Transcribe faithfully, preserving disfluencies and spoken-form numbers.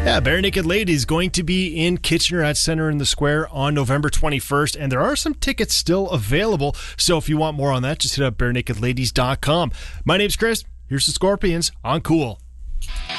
Yeah, Bare Naked Ladies going to be in Kitchener at Center in the Square on November twenty-first, and there are some tickets still available. So if you want more on that, just hit up bare naked ladies dot com. My name's Chris. Here's the Scorpions on Cool.